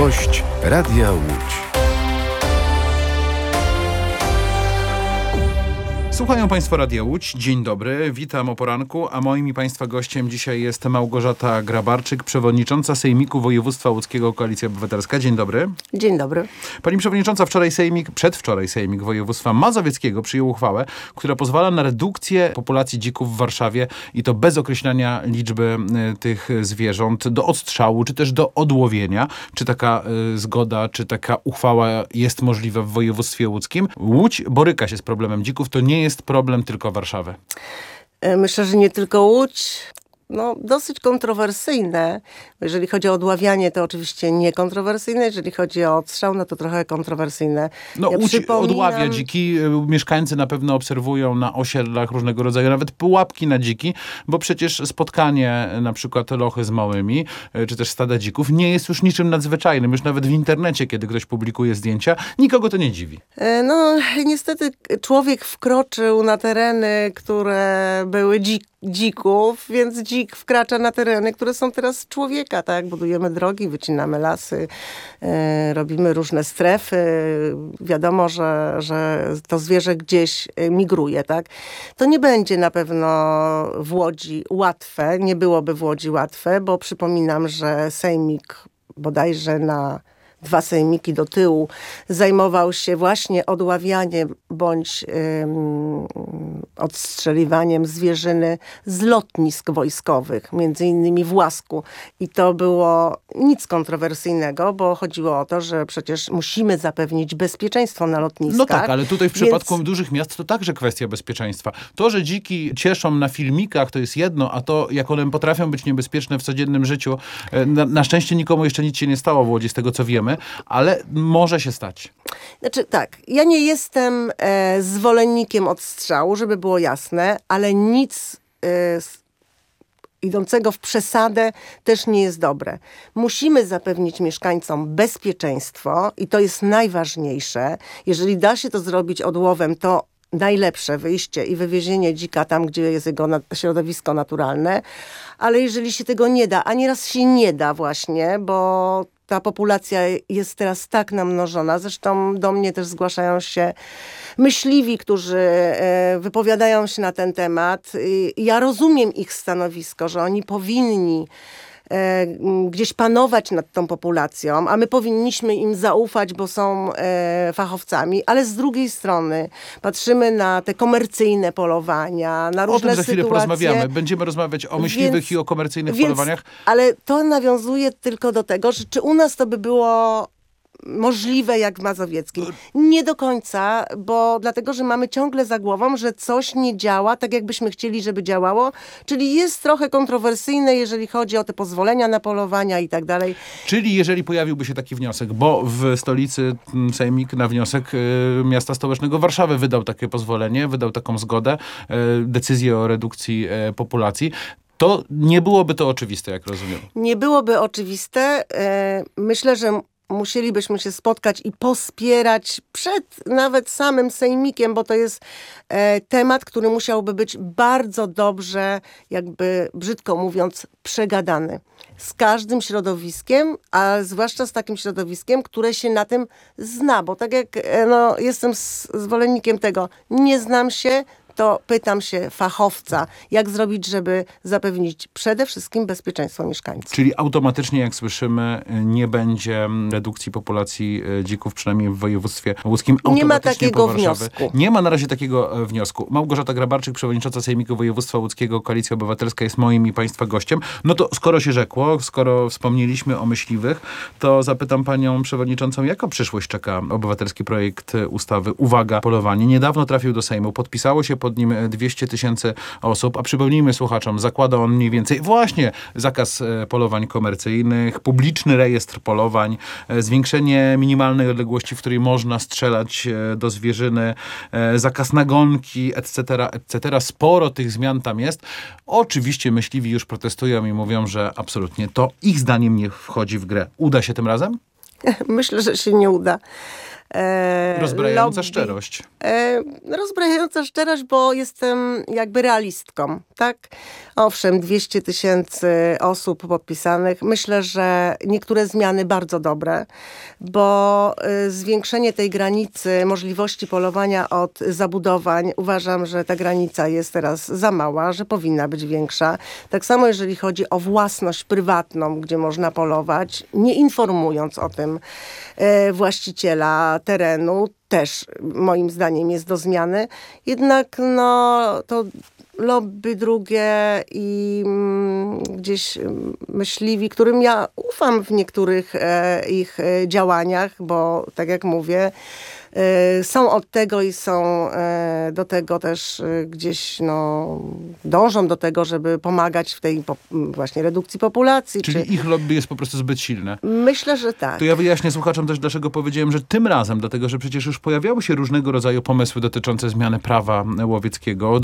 Gość Radia Łódź. Słuchają Państwo Radia Łódź. Dzień dobry, witam o poranku, a moim i Państwa gościem dzisiaj jest Małgorzata Grabarczyk, przewodnicząca Sejmiku Województwa Łódzkiego Koalicja Obywatelska. Dzień dobry. Dzień dobry. Pani przewodnicząca, przedwczoraj Sejmik Województwa Mazowieckiego przyjął uchwałę, która pozwala na redukcję populacji dzików w Warszawie i to bez określania liczby tych zwierząt do odstrzału, czy też do odłowienia. Czy taka zgoda, czy taka uchwała jest możliwa w województwie łódzkim? Łódź boryka się z problemem dzików, to nie jest problem tylko Warszawy. Myślę, że nie tylko Łódź. Dosyć kontrowersyjne. Jeżeli chodzi o odławianie, to oczywiście niekontrowersyjne. Jeżeli chodzi o odstrzał, to trochę kontrowersyjne. Łódź odławia dziki. Mieszkańcy na pewno obserwują na osiedlach różnego rodzaju, nawet pułapki na dziki, bo przecież spotkanie na przykład lochy z małymi, czy też stada dzików nie jest już niczym nadzwyczajnym. Już nawet w internecie, kiedy ktoś publikuje zdjęcia, nikogo to nie dziwi. Niestety człowiek wkroczył na tereny, które były dzików, więc dzik wkracza na tereny, które są teraz człowieka, tak? Budujemy drogi, wycinamy lasy, robimy różne strefy. Wiadomo, że to zwierzę gdzieś migruje, tak? To nie będzie na pewno w Łodzi łatwe, nie byłoby w Łodzi łatwe, bo przypominam, że Sejmik bodajże na 2 sejmiki do tyłu zajmował się właśnie odławianiem bądź odstrzeliwaniem zwierzyny z lotnisk wojskowych, między innymi w Łasku. I to było nic kontrowersyjnego, bo chodziło o to, że przecież musimy zapewnić bezpieczeństwo na lotniskach. No tak, ale tutaj w przypadku dużych miast to także kwestia bezpieczeństwa. To, że dziki cieszą na filmikach, to jest jedno, a to, jak one potrafią być niebezpieczne w codziennym życiu, na szczęście nikomu jeszcze nic się nie stało w Łodzi, z tego co wiemy, ale może się stać. Znaczy tak, ja nie jestem zwolennikiem odstrzału, żeby było jasne, ale nic idącego w przesadę też nie jest dobre. Musimy zapewnić mieszkańcom bezpieczeństwo i to jest najważniejsze. Jeżeli da się to zrobić odłowem, to najlepsze wyjście i wywiezienie dzika tam, gdzie jest jego środowisko naturalne, ale jeżeli się tego nie da, a nieraz się nie da właśnie, bo ta populacja jest teraz tak namnożona. Zresztą do mnie też zgłaszają się myśliwi, którzy wypowiadają się na ten temat. Ja rozumiem ich stanowisko, że oni powinni gdzieś panować nad tą populacją, a my powinniśmy im zaufać, bo są fachowcami, ale z drugiej strony patrzymy na te komercyjne polowania, na różne sytuacje. O tym za chwilę porozmawiamy. Będziemy rozmawiać o myśliwych i o komercyjnych polowaniach. Ale to nawiązuje tylko do tego, że czy u nas to by było możliwe jak w Mazowieckim. Nie do końca, bo dlatego, że mamy ciągle za głową, że coś nie działa tak, jakbyśmy chcieli, żeby działało. Czyli jest trochę kontrowersyjne, jeżeli chodzi o te pozwolenia na polowania i tak dalej. Czyli jeżeli pojawiłby się taki wniosek, bo w stolicy Sejmik na wniosek miasta stołecznego Warszawy wydał takie pozwolenie, wydał taką zgodę, decyzję o redukcji populacji, to nie byłoby to oczywiste, jak rozumiem. Nie byłoby oczywiste. Myślę, że musielibyśmy się spotkać i pospierać przed nawet samym sejmikiem, bo to jest temat, który musiałby być bardzo dobrze, jakby brzydko mówiąc, przegadany. Z każdym środowiskiem, a zwłaszcza z takim środowiskiem, które się na tym zna, bo tak jak jestem zwolennikiem tego, nie znam się, to pytam się fachowca, jak zrobić, żeby zapewnić przede wszystkim bezpieczeństwo mieszkańców. Czyli automatycznie, jak słyszymy, nie będzie redukcji populacji dzików, przynajmniej w województwie łódzkim. Nie ma takiego wniosku. Nie ma na razie takiego wniosku. Małgorzata Grabarczyk, przewodnicząca Sejmiku Województwa Łódzkiego, Koalicja Obywatelska, jest moim i Państwa gościem. No to skoro się rzekło, skoro wspomnieliśmy o myśliwych, to zapytam Panią Przewodniczącą, jaka przyszłość czeka obywatelski projekt ustawy Uwaga, polowanie. Niedawno trafił do Sejmu, podpisało się pod nim 200 000 osób, a przypomnijmy słuchaczom, zakłada on mniej więcej właśnie zakaz polowań komercyjnych, publiczny rejestr polowań, zwiększenie minimalnej odległości, w której można strzelać do zwierzyny, zakaz nagonki, etc., etc. Sporo tych zmian tam jest. Oczywiście myśliwi już protestują i mówią, że absolutnie to ich zdaniem nie wchodzi w grę. Uda się tym razem? Myślę, że się nie uda. Rozbrajająca szczerość. Rozbrajająca szczerość, bo jestem jakby realistką, tak? Owszem, 200 000 osób podpisanych. Myślę, że niektóre zmiany bardzo dobre, bo zwiększenie tej granicy możliwości polowania od zabudowań, uważam, że ta granica jest teraz za mała, że powinna być większa. Tak samo jeżeli chodzi o własność prywatną, gdzie można polować, nie informując o tym właściciela terenu, też moim zdaniem jest do zmiany. Jednak to lobby drugie i gdzieś myśliwi, którym ja ufam w niektórych ich działaniach, bo tak jak mówię, są od tego i są do tego też gdzieś dążą do tego, żeby pomagać w tej właśnie redukcji populacji. Czyli ich lobby jest po prostu zbyt silne. Myślę, że tak. To ja wyjaśnię słuchaczom też, dlaczego powiedziałem, że tym razem, dlatego że przecież już pojawiały się różnego rodzaju pomysły dotyczące zmiany prawa łowieckiego.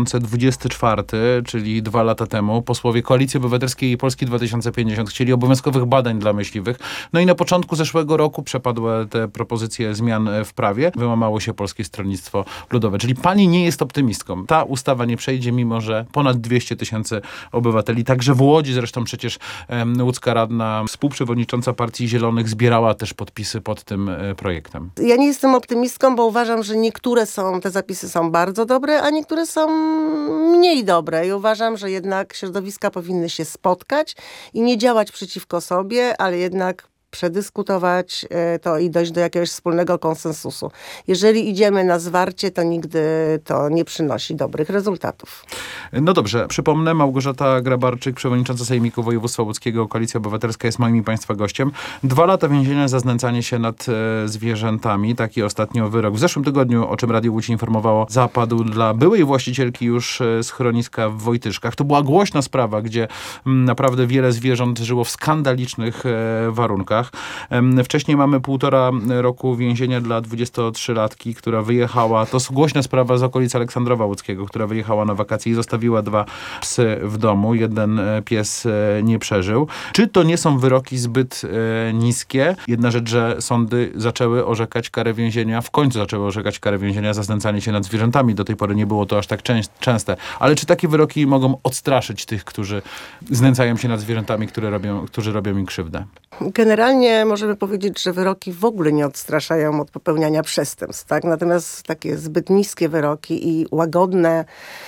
2024, czyli 2 lata temu, posłowie Koalicji Obywatelskiej i Polski 2050 chcieli obowiązkowych badań dla myśliwych. No i na początku zeszłego roku przepadły te propozycje zmian w prawie. Wyłamało się Polskie Stronnictwo Ludowe. Czyli pani nie jest optymistką. Ta ustawa nie przejdzie, mimo że ponad 200 000 obywateli, także w Łodzi zresztą przecież łódzka radna, współprzewodnicząca Partii Zielonych zbierała też podpisy pod tym projektem. Ja nie jestem optymistką, bo uważam, że te zapisy są bardzo dobre, a niektóre są mniej dobre. I uważam, że jednak środowiska powinny się spotkać i nie działać przeciwko sobie, ale jednak przedyskutować to i dojść do jakiegoś wspólnego konsensusu. Jeżeli idziemy na zwarcie, to nigdy to nie przynosi dobrych rezultatów. No dobrze, przypomnę, Małgorzata Grabarczyk, przewodnicząca Sejmiku Województwa Łódzkiego, Koalicja Obywatelska jest moim i państwa gościem. 2 lata więzienia za znęcanie się nad zwierzętami. Taki ostatnio wyrok w zeszłym tygodniu, o czym Radio Łódź informowało, zapadł dla byłej właścicielki już schroniska w Wojtyszkach. To była głośna sprawa, gdzie naprawdę wiele zwierząt żyło w skandalicznych warunkach. Wcześniej mamy 1,5 roku więzienia dla 23-latki, która wyjechała, to jest głośna sprawa z okolicy Aleksandrowa Łódzkiego, która wyjechała na wakacje i zostawiła 2 psy w domu. Jeden pies nie przeżył. Czy to nie są wyroki zbyt niskie? Jedna rzecz, że sądy zaczęły orzekać karę więzienia, w końcu zaczęły orzekać karę więzienia za znęcanie się nad zwierzętami. Do tej pory nie było to aż tak częste. Ale czy takie wyroki mogą odstraszyć tych, którzy znęcają się nad zwierzętami, którzy robią im krzywdę? Generalnie możemy powiedzieć, że wyroki w ogóle nie odstraszają od popełniania przestępstw, tak? Natomiast takie zbyt niskie wyroki i łagodne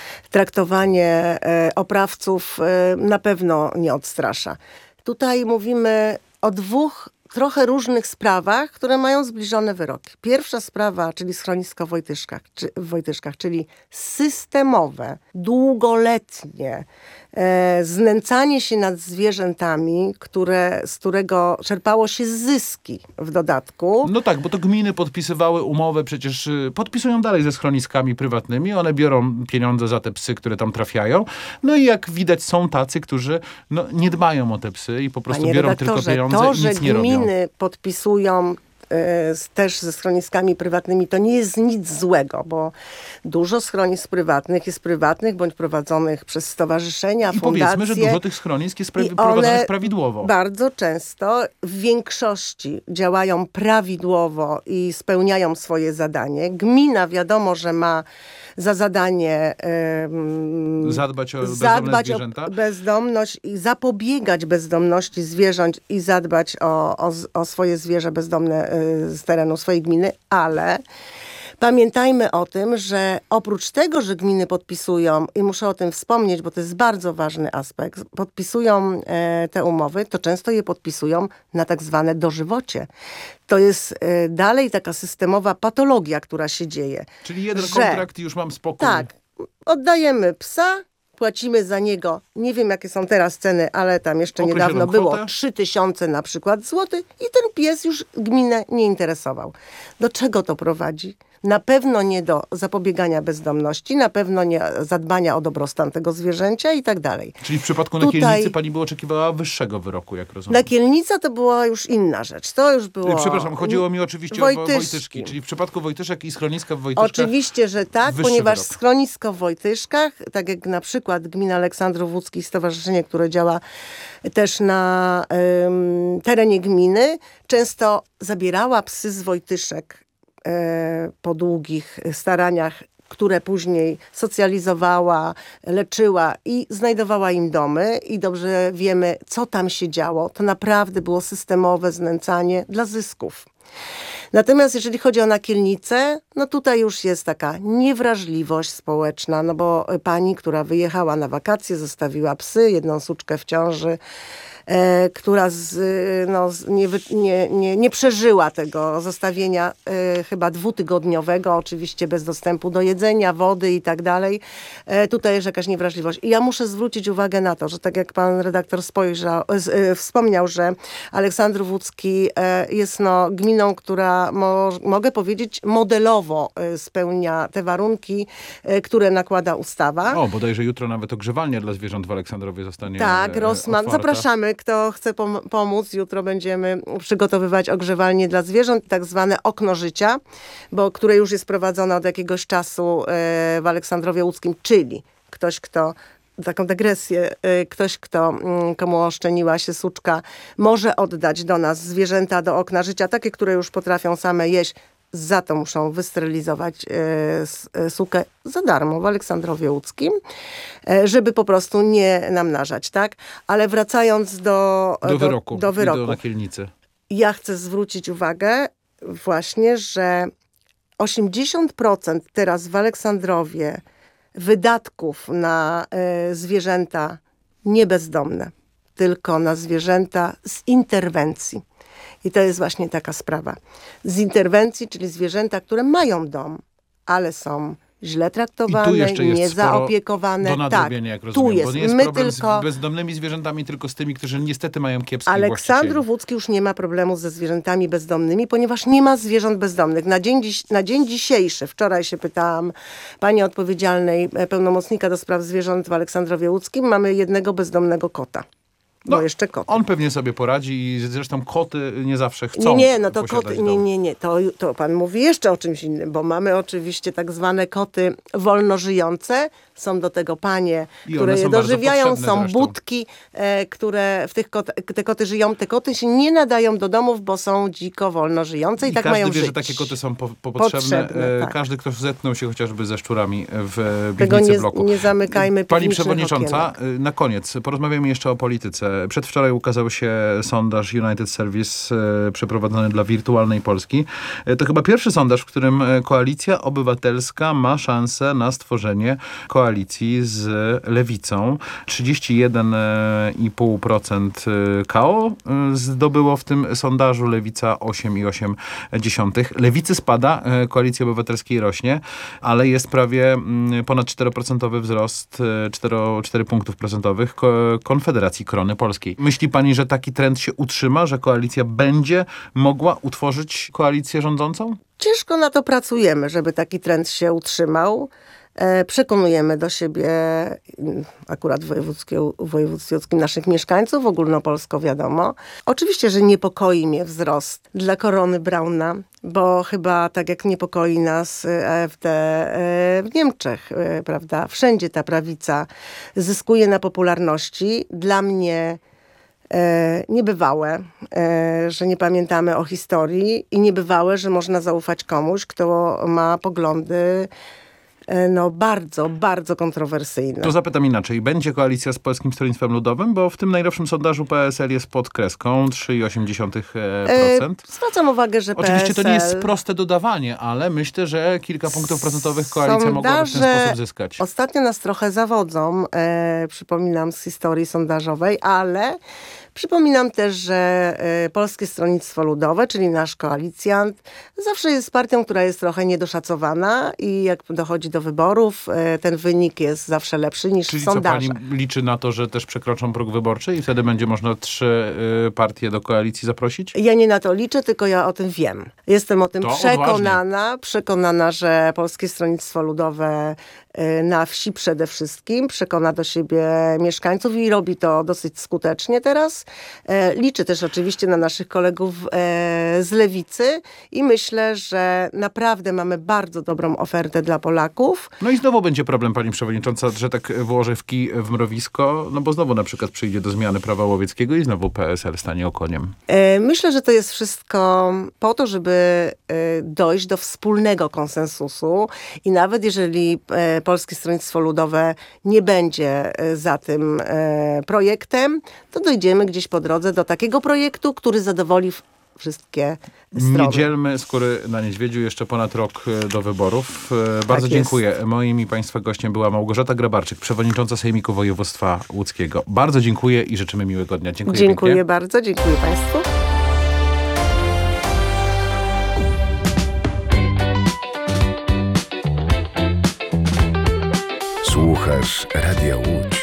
traktowanie oprawców na pewno nie odstrasza. Tutaj mówimy o 2 trochę różnych sprawach, które mają zbliżone wyroki. Pierwsza sprawa, czyli schronisko w Wojtyszkach, czyli systemowe, długoletnie znęcanie się nad zwierzętami, z którego czerpało się zyski w dodatku. No tak, bo to gminy podpisywały umowę, przecież podpisują dalej ze schroniskami prywatnymi, one biorą pieniądze za te psy, które tam trafiają. No i jak widać są tacy, którzy nie dbają o te psy i po prostu biorą tylko pieniądze i nic nie robią. Gminy podpisują też ze schroniskami prywatnymi, to nie jest nic złego, bo dużo schronisk prywatnych jest prywatnych bądź prowadzonych przez stowarzyszenia, fundacje. I powiedzmy, że dużo tych schronisk jest prowadzonych prawidłowo. Bardzo często w większości działają prawidłowo i spełniają swoje zadanie. Gmina wiadomo, że ma za zadanie zadbać o bezdomność i zapobiegać bezdomności zwierząt i zadbać o swoje zwierzę bezdomne z terenu swojej gminy, ale pamiętajmy o tym, że oprócz tego, że gminy podpisują, i muszę o tym wspomnieć, bo to jest bardzo ważny aspekt, podpisują te umowy, to często je podpisują na tak zwane dożywocie. To jest dalej taka systemowa patologia, która się dzieje. Czyli jeden kontrakt i już mam spokój. Tak, oddajemy psa, płacimy za niego, nie wiem jakie są teraz ceny, ale tam jeszcze niedawno było 3000 na przykład złotych i ten pies już gminę nie interesował. Do czego to prowadzi? Na pewno nie do zapobiegania bezdomności, na pewno nie zadbania o dobrostan tego zwierzęcia i tak dalej. Czyli w przypadku Nakielnicy pani by oczekiwała wyższego wyroku, jak rozumiem. Nakielnica to była już inna rzecz. To już było... Przepraszam, chodziło mi oczywiście o Wojtyszki. Czyli w przypadku Wojtyszek i schroniska w Wojtyszkach... Oczywiście, że tak, ponieważ wyrok. schronisko w Wojtyszkach, tak jak na przykład gmina Aleksandrów Łódzki, stowarzyszenie, które działa też na terenie gminy, często zabierała psy z Wojtyszek po długich staraniach, które później socjalizowała, leczyła i znajdowała im domy i dobrze wiemy, co tam się działo. To naprawdę było systemowe znęcanie dla zysków. Natomiast jeżeli chodzi o Nakielnicę, no tutaj już jest taka niewrażliwość społeczna, no bo pani, która wyjechała na wakacje, zostawiła psy, jedną suczkę w ciąży, która nie przeżyła tego zostawienia chyba 2-tygodniowego, oczywiście bez dostępu do jedzenia, wody i tak dalej. Tutaj jest jakaś niewrażliwość. I ja muszę zwrócić uwagę na to, że tak jak pan redaktor wspomniał, że Aleksandrów Łódzki jest gminą, która mogę powiedzieć modelowo spełnia te warunki, które nakłada ustawa. O, bodajże jutro nawet ogrzewalnia dla zwierząt w Aleksandrowie zostanie Tak, Rossmann. otwarta. Zapraszamy, kto chce pomóc. Jutro będziemy przygotowywać ogrzewalnie dla zwierząt, tak zwane okno życia, które już jest prowadzone od jakiegoś czasu w Aleksandrowie Łódzkim, czyli ktoś, kto taką dygresję, komu oszczędziła się suczka, może oddać do nas zwierzęta do okna życia, takie, które już potrafią same jeść. Za to muszą wysterylizować sukę za darmo w Aleksandrowie Łódzkim, żeby po prostu nie namnażać, tak? Ale wracając do wyroku. I do Nakielnicy. Ja chcę zwrócić uwagę właśnie, że 80% teraz w Aleksandrowie wydatków na zwierzęta nie bezdomne, tylko na zwierzęta z interwencji. I to jest właśnie taka sprawa. Z interwencji, czyli zwierzęta, które mają dom, ale są źle traktowane, niezaopiekowane. Do nadrobienia, jak rozumiem, tu jest. Bo nie jest My problem tylko... z bezdomnymi zwierzętami, tylko z tymi, którzy niestety mają kiepskich Aleksandrów Łódzki już nie ma problemu ze zwierzętami bezdomnymi, ponieważ nie ma zwierząt bezdomnych. Na dzień dzisiejszy, wczoraj się pytałam pani odpowiedzialnej pełnomocnika do spraw zwierząt w Aleksandrowie Łódzkim, mamy jednego bezdomnego kota. Bo jeszcze koty. On pewnie sobie poradzi i zresztą koty nie zawsze chcą to koty, nie. To pan mówi jeszcze o czymś innym, bo mamy oczywiście tak zwane koty wolnożyjące. Są do tego panie, które je dożywiają, są budki, które te koty żyją. Te koty się nie nadają do domów, bo są dziko wolno żyjące i tak mają żyć. Każdy wie, że takie koty są potrzebne. Tak. Każdy, kto zetknął się chociażby ze szczurami w tego piwnicy bloku. Nie zamykajmy Pani przewodnicząca, okienek. na koniec porozmawiamy jeszcze o polityce. Przedwczoraj ukazał się sondaż United Service przeprowadzony dla Wirtualnej Polski. To chyba pierwszy sondaż, w którym Koalicja Obywatelska ma szansę na stworzenie koalicji z Lewicą. 31,5% KO zdobyło w tym sondażu, Lewica 8,8%. Lewicy spada, Koalicji Obywatelskiej rośnie, ale jest prawie ponad 4% wzrost, 4 punktów procentowych Konfederacji Korony Polskiej. Myśli pani, że taki trend się utrzyma, że koalicja będzie mogła utworzyć koalicję rządzącą? Ciężko na to pracujemy, żeby taki trend się utrzymał. Przekonujemy do siebie akurat w województwie łódzkim naszych mieszkańców, ogólnopolsko wiadomo. Oczywiście, że niepokoi mnie wzrost dla Korony Brauna, bo chyba tak jak niepokoi nas AfD w Niemczech, prawda? Wszędzie ta prawica zyskuje na popularności. Dla mnie niebywałe, że nie pamiętamy o historii i niebywałe, że można zaufać komuś, kto ma poglądy bardzo, bardzo kontrowersyjne. To zapytam inaczej. Będzie koalicja z Polskim Stronnictwem Ludowym? Bo w tym najnowszym sondażu PSL jest pod kreską 3,8%. Zwracam uwagę, że Oczywiście PSL... to nie jest proste dodawanie, ale myślę, że kilka punktów procentowych koalicja mogła w ten sposób zyskać. Ostatnio nas trochę zawodzą, przypominam, z historii sondażowej, ale przypominam też, że Polskie Stronnictwo Ludowe, czyli nasz koalicjant, zawsze jest partią, która jest trochę niedoszacowana i jak dochodzi do wyborów, ten wynik jest zawsze lepszy niż w sondażach. Czyli co, pani liczy na to, że też przekroczą próg wyborczy i wtedy będzie można 3 partie do koalicji zaprosić? Ja nie na to liczę, tylko ja o tym wiem. Jestem o tym przekonana, że Polskie Stronnictwo Ludowe na wsi przede wszystkim przekona do siebie mieszkańców i robi to dosyć skutecznie teraz. pomóc. Liczę też oczywiście na naszych kolegów z Lewicy i myślę, że naprawdę mamy bardzo dobrą ofertę dla Polaków. No i znowu będzie problem, pani przewodnicząca, że tak włożę w mrowisko, no bo znowu na przykład przyjdzie do zmiany prawa łowieckiego i znowu PSL stanie okoniem. Myślę, że to jest wszystko po to, żeby dojść do wspólnego konsensusu i nawet jeżeli Polskie Stronnictwo Ludowe nie będzie za tym projektem, to dojdziemy gdzieś po drodze do takiego projektu, który zadowoli wszystkie strony. Nie dzielmy skóry na niedźwiedziu, jeszcze ponad rok do wyborów. Bardzo dziękuję. Moim i państwa gościem była Małgorzata Grabarczyk, przewodnicząca Sejmiku Województwa Łódzkiego. Bardzo dziękuję i życzymy miłego dnia. Dziękuję pięknie. Bardzo, dziękuję państwu. Słuchasz Radia Łódź.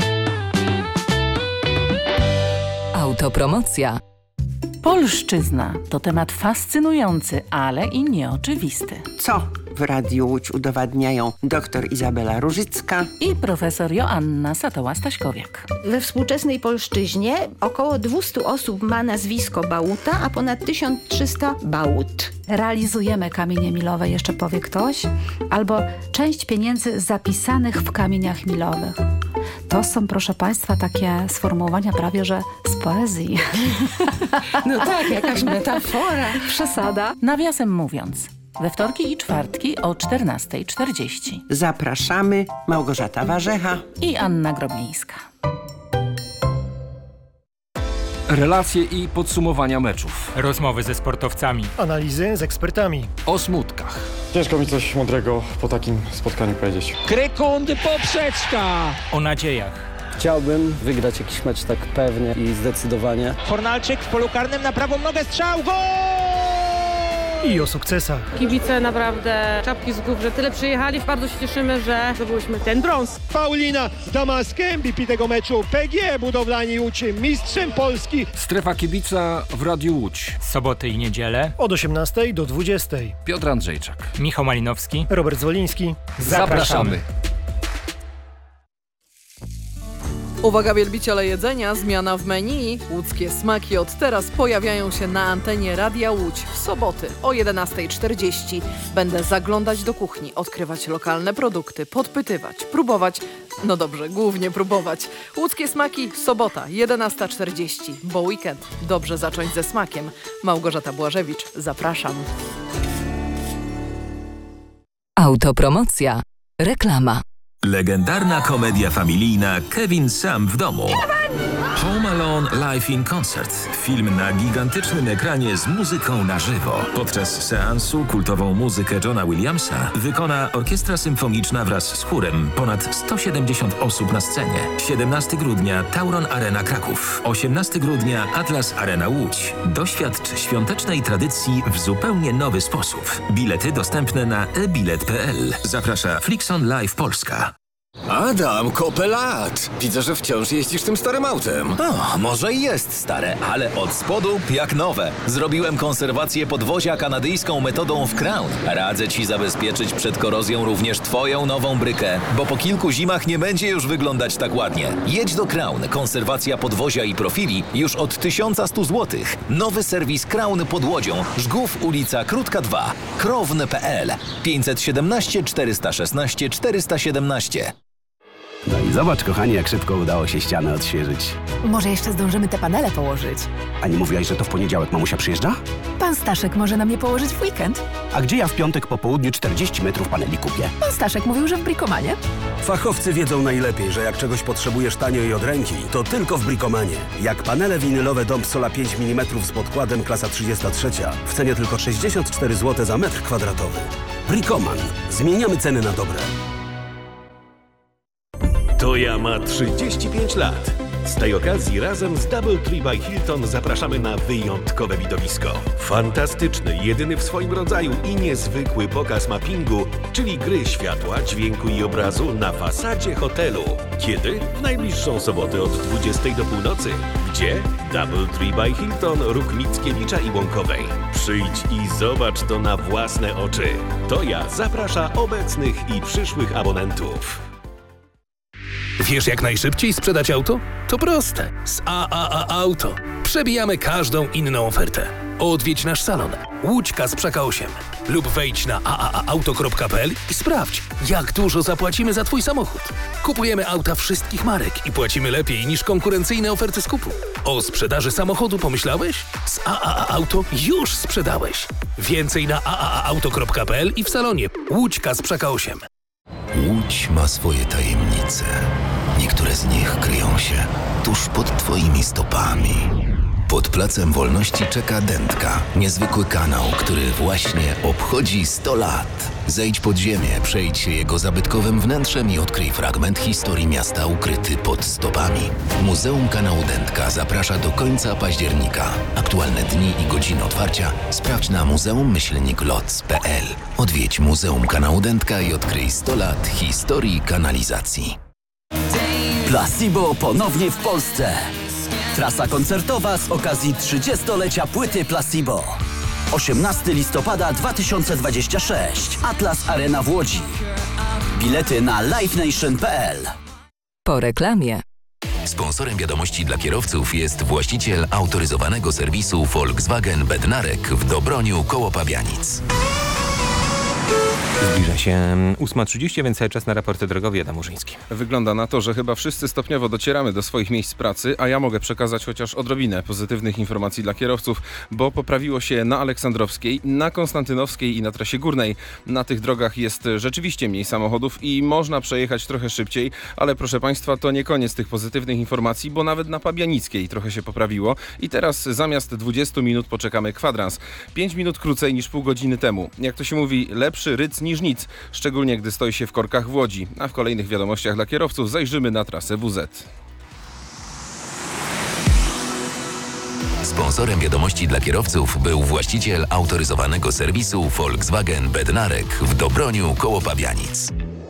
Autopromocja. Polszczyzna to temat fascynujący, ale i nieoczywisty. Co w Radiu Łódź udowadniają dr Izabela Różycka I profesor Joanna Satoła-Staśkowiak. We współczesnej polszczyźnie około 200 osób ma nazwisko Bałuta, a ponad 1300 Bałut. Realizujemy kamienie milowe, jeszcze powie ktoś, albo część pieniędzy zapisanych w kamieniach milowych. To są, proszę państwa, takie sformułowania prawie, że z poezji. No tak, jakaś metafora. Przesada. Nawiasem mówiąc, we wtorki i czwartki o 14:40. Zapraszamy, Małgorzata Warzecha I Anna Groblińska. Relacje i podsumowania meczów. Rozmowy ze sportowcami. Analizy z ekspertami. O smutkach. Ciężko mi coś mądrego po takim spotkaniu powiedzieć. Krykundy poprzeczka. O nadziejach. Chciałbym wygrać jakiś mecz tak pewnie i zdecydowanie. Fornalczyk w polu karnym na prawą nogę, strzał, gol! I o sukcesach. Kibice naprawdę czapki z głów, że tyle przyjechali. Bardzo się cieszymy, że zdobyliśmy ten brąz. Paulina Damaskę, MVP tego meczu. PGE Budowlani Łódź, mistrzem Polski. Strefa kibica w Radiu Łódź. Soboty i niedzielę. Od 18 do 20. Piotr Andrzejczak. Michał Malinowski. Robert Zwoliński. Zapraszamy. Uwaga wielbiciele jedzenia, zmiana w menu. Łódzkie smaki od teraz pojawiają się na antenie Radia Łódź w soboty o 11:40. Będę zaglądać do kuchni, odkrywać lokalne produkty, podpytywać, próbować. No dobrze, głównie próbować. Łódzkie smaki, sobota 11:40, bo weekend dobrze zacząć ze smakiem. Małgorzata Błażewicz, zapraszam. Autopromocja. Reklama. Legendarna komedia familijna Kevin sam w domu. Home Alone Live in Concert. Film na gigantycznym ekranie z muzyką na żywo. Podczas seansu kultową muzykę Johna Williamsa wykona orkiestra symfoniczna wraz z chórem. Ponad 170 osób na scenie. 17 grudnia Tauron Arena Kraków. 18 grudnia Atlas Arena Łódź. Doświadcz świątecznej tradycji w zupełnie nowy sposób. Bilety dostępne na ebilet.pl. Zaprasza Flixon Live Polska. Adam, kopę lat! Widzę, że wciąż jeździsz tym starym autem. O, może i jest stare, ale od spodu jak nowe. Zrobiłem konserwację podwozia kanadyjską metodą w Crown. Radzę ci zabezpieczyć przed korozją również twoją nową brykę, bo po kilku zimach nie będzie już wyglądać tak ładnie. Jedź do Crown. Konserwacja podwozia i profili już od 1100 zł. Nowy serwis Crown pod Łodzią. Żgów, ulica Krótka 2. Krown.pl 517 416 417. No i zobacz, kochani, jak szybko udało się ścianę odświeżyć. Może jeszcze zdążymy te panele położyć. A nie mówiłaś, że to w poniedziałek mamusia przyjeżdża? Pan Staszek może nam je położyć w weekend. A gdzie ja w piątek po południu 40 metrów paneli kupię? Pan Staszek mówił, że w Bricomanie. Fachowcy wiedzą najlepiej, że jak czegoś potrzebujesz tanio i od ręki, to tylko w Bricomanie. Jak panele winylowe Dom Sola 5 mm z podkładem klasa 33 w cenie tylko 64 zł za metr kwadratowy. Bricoman. Zmieniamy ceny na dobre. Toja ma 35 lat. Z tej okazji razem z DoubleTree by Hilton zapraszamy na wyjątkowe widowisko. Fantastyczny, jedyny w swoim rodzaju i niezwykły pokaz mappingu, czyli gry światła, dźwięku i obrazu na fasadzie hotelu. Kiedy? W najbliższą sobotę od 20 do północy. Gdzie? DoubleTree by Hilton, Róg Mickiewicza i Łąkowej. Przyjdź i zobacz to na własne oczy. Toja zaprasza obecnych i przyszłych abonentów. Wiesz, jak najszybciej sprzedać auto? To proste. Z AAA Auto. Przebijamy każdą inną ofertę. Odwiedź nasz salon Łódź Kasprzaka 8 lub wejdź na aaauto.pl i sprawdź, jak dużo zapłacimy za Twój samochód. Kupujemy auta wszystkich marek i płacimy lepiej niż konkurencyjne oferty skupu. O sprzedaży samochodu pomyślałeś? Z AAA Auto już sprzedałeś. Więcej na aaauto.pl i w salonie Łódź Kasprzaka 8. Łódź ma swoje tajemnice. Niektóre z nich kryją się tuż pod Twoimi stopami. Pod Placem Wolności czeka Dętka, niezwykły kanał, który właśnie obchodzi 100 lat. Zejdź pod ziemię, przejdź się jego zabytkowym wnętrzem i odkryj fragment historii miasta ukryty pod stopami. Muzeum Kanału Dętka zaprasza do końca października. Aktualne dni i godziny otwarcia sprawdź na muzeum-loc.pl. Odwiedź Muzeum Kanału Dętka i odkryj 100 lat historii kanalizacji. Placebo ponownie w Polsce. Trasa koncertowa z okazji 30-lecia płyty Placebo. 18 listopada 2026. Atlas Arena w Łodzi. Bilety na livenation.pl. Po reklamie. Sponsorem wiadomości dla kierowców jest właściciel autoryzowanego serwisu Volkswagen Bednarek w Dobroniu koło Pabianic. Zbliża się 8:30, więc cały czas na raporty drogowe. Adam Murzyński. Wygląda na to, że chyba wszyscy stopniowo docieramy do swoich miejsc pracy, a ja mogę przekazać chociaż odrobinę pozytywnych informacji dla kierowców, bo poprawiło się na Aleksandrowskiej, na Konstantynowskiej i na trasie górnej. Na tych drogach jest rzeczywiście mniej samochodów i można przejechać trochę szybciej, ale proszę Państwa, to nie koniec tych pozytywnych informacji, bo nawet na Pabianickiej trochę się poprawiło i teraz zamiast 20 minut poczekamy kwadrans. 5 minut krócej niż pół godziny temu. Jak to się mówi, lepszy ryc niż nic, szczególnie gdy stoi się w korkach w Łodzi. A w kolejnych wiadomościach dla kierowców zajrzymy na trasę WZ. Sponsorem wiadomości dla kierowców był właściciel autoryzowanego serwisu Volkswagen Bednarek w Dobroniu koło Pabianic.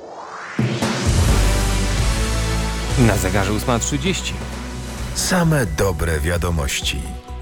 Na zegarze 8:30. Same dobre wiadomości.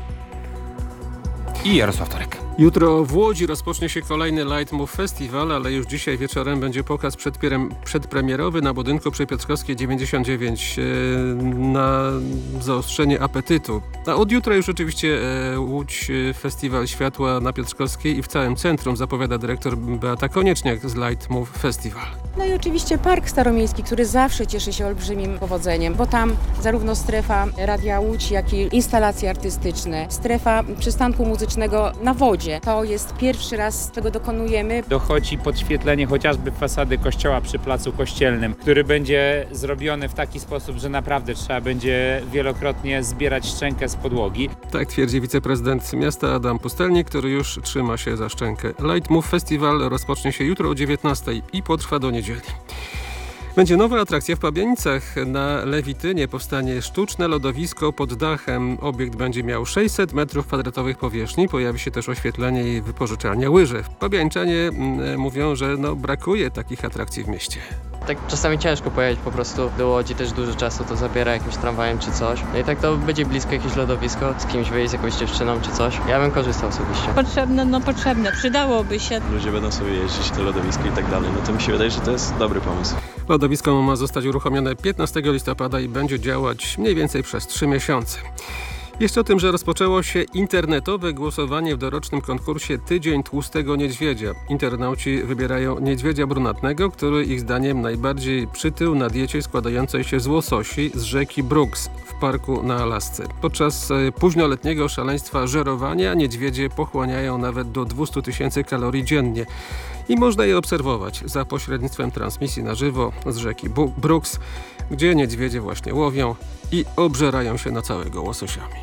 I Jarosław Torek. Jutro w Łodzi rozpocznie się kolejny Light Move Festival, ale już dzisiaj wieczorem będzie pokaz przedpremierowy na budynku przy Piotrkowskiej 99 na zaostrzenie apetytu. A od jutra już oczywiście Łódź Festiwal Światła na Piotrkowskiej i w całym centrum, zapowiada dyrektor Beata Konieczniak z Light Move Festival. No i oczywiście Park Staromiejski, który zawsze cieszy się olbrzymim powodzeniem, bo tam zarówno strefa Radia Łódź, jak i instalacje artystyczne, strefa przystanku muzycznego na wodzie. To jest pierwszy raz, czego dokonujemy. Dochodzi podświetlenie chociażby fasady kościoła przy Placu Kościelnym, który będzie zrobiony w taki sposób, że naprawdę trzeba będzie wielokrotnie zbierać szczękę z podłogi. Tak twierdzi wiceprezydent miasta Adam Pustelnik, który już trzyma się za szczękę. Light Move Festival rozpocznie się jutro o 19:00 i potrwa do niedzieli. Będzie nowa atrakcja w Pabianicach. Na Lewitynie powstanie sztuczne lodowisko pod dachem. Obiekt będzie miał 600 m2 powierzchni. Pojawi się też oświetlenie i wypożyczalnia łyżew. Pabiańczanie mówią, że brakuje takich atrakcji w mieście. Tak czasami ciężko pojechać po prostu do Łodzi, też dużo czasu to zabiera jakimś tramwajem czy coś. No i tak to będzie blisko jakieś lodowisko, z kimś wyjść, z jakąś dziewczyną czy coś. Ja bym korzystał osobiście. Potrzebne, przydałoby się. Ludzie będą sobie jeździć do lodowiska i tak dalej, no to mi się wydaje, że to jest dobry pomysł. Lodowisko ma zostać uruchomione 15 listopada i będzie działać mniej więcej przez 3 miesiące. Jeszcze o tym, że rozpoczęło się internetowe głosowanie w dorocznym konkursie Tydzień Tłustego Niedźwiedzia. Internauci wybierają niedźwiedzia brunatnego, który ich zdaniem najbardziej przytył na diecie składającej się z łososi z rzeki Brooks w parku na Alasce. Podczas późnoletniego szaleństwa żerowania niedźwiedzie pochłaniają nawet do 200 000 kalorii dziennie. I można je obserwować za pośrednictwem transmisji na żywo z rzeki Brooks, gdzie niedźwiedzie właśnie łowią i obżerają się na całego łososiami.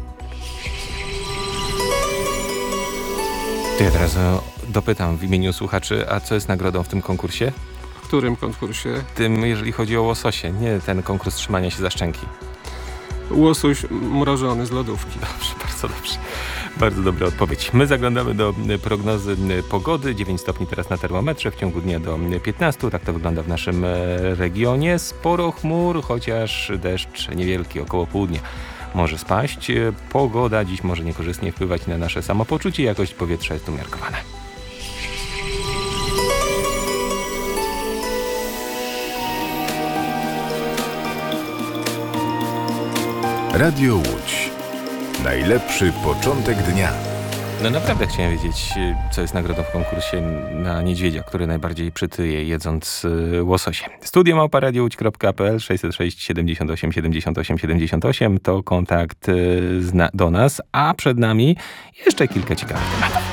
To ja teraz dopytam w imieniu słuchaczy, a co jest nagrodą w tym konkursie? W którym konkursie? Tym, jeżeli chodzi o łososie, nie ten konkurs trzymania się za szczęki. Łosoś mrożony z lodówki. Dobrze, bardzo dobrze. Bardzo dobra odpowiedź. My zaglądamy do prognozy pogody. 9 stopni teraz na termometrze, w ciągu dnia do 15. Tak to wygląda w naszym regionie. Sporo chmur, chociaż deszcz niewielki, około południa może spaść. Pogoda dziś może niekorzystnie wpływać na nasze samopoczucie. Jakość powietrza jest umiarkowana. Radio Łódź. Najlepszy początek dnia. No naprawdę chciałem wiedzieć, co jest nagrodą w konkursie na niedźwiedzia, który najbardziej przytyje jedząc łososie. studio@radiołódź.pl 606 78 78 78 to kontakt do nas, a przed nami jeszcze kilka ciekawych tematów.